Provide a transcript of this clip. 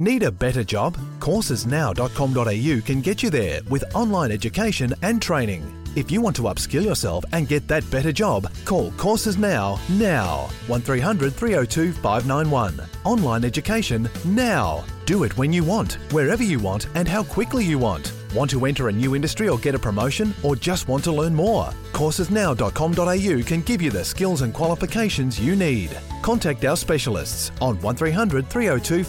Need a better job? Coursesnow.com.au can get you there with online education and training. If you want to upskill yourself and get that better job, call Courses Now. 1300 302 591. Online education now. Do it when you want, wherever you want and how quickly you want. Want to enter a new industry or get a promotion, or just want to learn more? Coursesnow.com.au can give you the skills and qualifications you need. Contact our specialists on 1300 302